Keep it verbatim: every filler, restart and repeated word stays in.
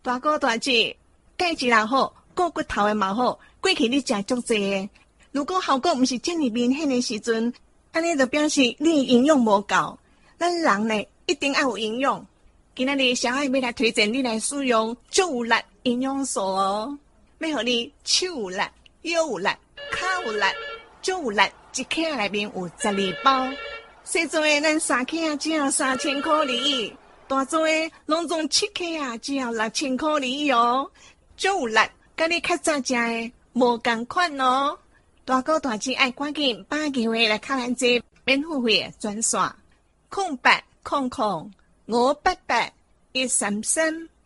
大哥大姐，钙质也好，顾骨头的嘛好，过去你食足济的。如果效果毋是遮尔明显的时阵，安尼就表示你营养无够。咱人呢，一定要有营养。今仔日小爱要来推荐你来使用足有力营养素哦，要互你手有力、腰有力、骹有力、足有力，一克内面有十二包。细做的咱三克啊，只要三千块而已；大做的拢总七克啊，只要六千块而已哦。足有力，甲你较早食的无共款哦。大哥大姐爱赶紧打电话来敲咱这免付费的专线：空八空空五八八一三三。